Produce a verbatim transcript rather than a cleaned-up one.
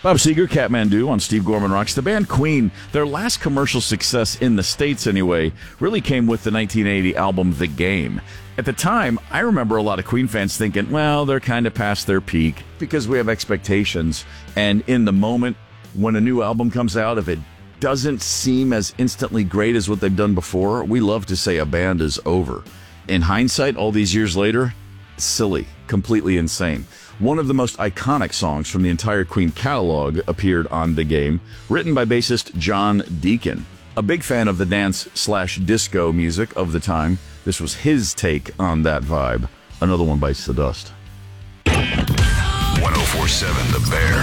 Bob Seger, Kathmandu on Steve Gorman Rocks. The band Queen, their last commercial success in the States anyway, really came with the nineteen eighty album The Game. At the time, I remember a lot of Queen fans thinking, well, they're kind of past their peak because we have expectations. And in the moment, when a new album comes out, if it doesn't seem as instantly great as what they've done before, we love to say a band is over. In hindsight, all these years later, silly, completely insane. One of the most iconic songs from the entire Queen catalog appeared on The Game, written by bassist John Deacon. A big fan of the dance slash disco music of the time, this was his take on that vibe. Another one bites the dust. ten forty-seven The Bear.